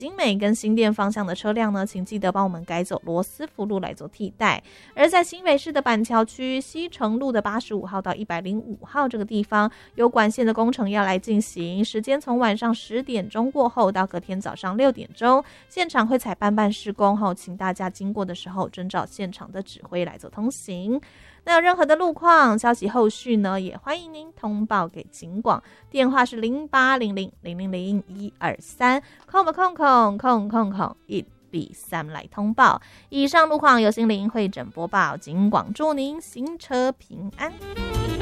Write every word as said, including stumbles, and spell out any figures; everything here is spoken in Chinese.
景美跟新店方向的车辆呢，请记得帮我们改走罗斯福路来做替代。而在新北市的板桥区西城路的八十五号到一百零五号这个地方，有管线的工程要来进行，时间从晚上十点钟过后到隔天早上六点钟，现场会采办办施工后，请大家经过的时候遵照现场的指挥来做通行。那有任何的路况消息后续呢，也欢迎您通报给警广，电话是零八零零零零零一二三，空不空空空空空一比三来通报。以上路况由心灵会诊播报，警广祝您行车平安。